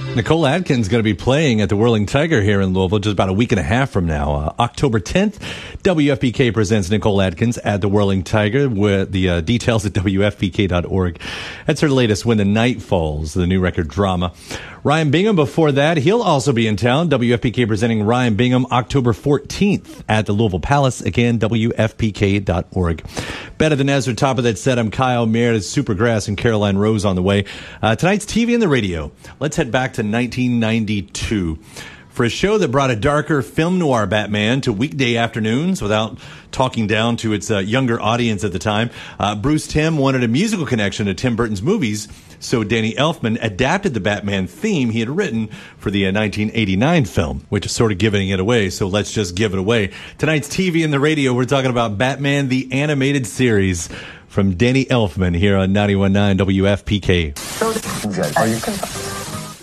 Nicole Atkins is going to be playing at the Whirling Tiger here in Louisville just about a week and a half from now. October 10th, WFPK presents Nicole Atkins at the Whirling Tiger with the details at WFPK.org. That's her latest When the Night Falls, the new record Drama. Ryan Bingham before that, he'll also be in town. WFPK presenting Ryan Bingham October 14th at the Louisville Palace. Again, WFPK.org. Better than Ezra, top of that set. I'm Kyle Meredith, Supergrass, and Caroline Rose on the way. Tonight's TV and the radio. Let's head back to 1992 for a show that brought a darker film noir Batman to weekday afternoons without talking down to its younger audience at the time. Bruce Timm wanted a musical connection to Tim Burton's movies, so Danny Elfman adapted the Batman theme he had written for the 1989 film, which is sort of giving it away, so let's just give it away. Tonight's TV and the radio, we're talking about Batman the Animated Series from Danny Elfman here on 91.9 WFPK. Are you